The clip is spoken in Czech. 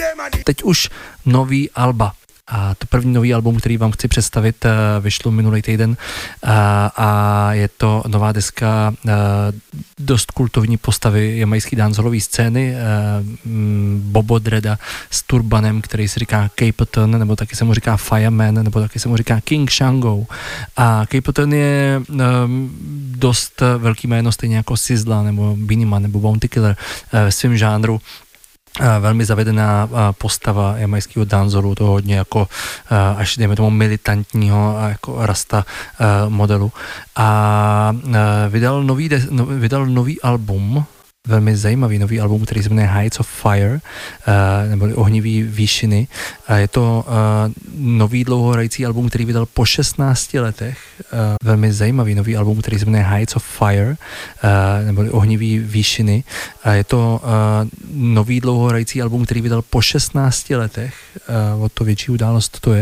Teď už nový alba. A to první nový album, který vám chci představit, vyšlo minulý týden a je to nová deska dost kultovní postavy jamajské dancehallové scény, Bobo Dreda s turbanem, který se říká Capleton, nebo taky se mu říká Fireman, nebo taky se mu říká King Shango. A Capleton je dost velký jméno, stejně jako Sizzla, nebo Beenie Man, nebo Bounty Killer ve svém žánru. Velmi zavedená postava jamajského dancehallu, to hodně jako až dejme tomu militantního jako rasta modelu. A vydal nový album, velmi zajímavý nový album, který se jmenuje Heights of Fire, nebo Ohnivý výšiny. Je to nový dlouhohrající album, který vydal po 16 letech. Velmi zajímavý nový album, který se jmenuje Heights of Fire, nebo Ohnivý výšiny. Je to nový dlouhohrající album, který vydal po 16 letech. O to větší událost to je.